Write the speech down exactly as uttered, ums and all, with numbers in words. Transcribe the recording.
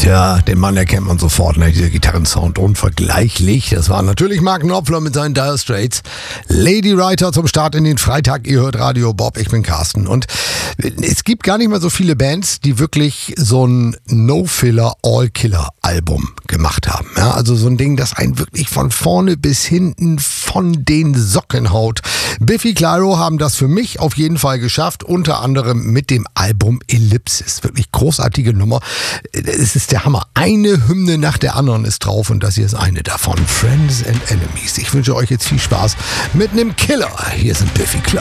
Tja, den Mann erkennt man sofort, ne? Dieser Gitarrensound unvergleichlich. Das war natürlich Mark Knopfler mit seinen Dire Straits. Lady Writer zum Start in den Freitag. Ihr hört Radio Bob, ich bin Carsten. Und es gibt gar nicht mal so viele Bands, die wirklich so ein No-Filler, All-Killer-Album gemacht haben. Ja, also so ein Ding, das einen wirklich von vorne bis hinten von den Socken haut. Biffy Clyro haben das für mich auf jeden Fall geschafft, unter anderem mit dem Album Ellipsis. Wirklich großartige Nummer. Es ist der Hammer. Eine Hymne nach der anderen ist drauf und das hier ist eine davon. Friends and Enemies. Ich wünsche euch jetzt viel Spaß mit einem Killer. Hier sind Biffy Clyro.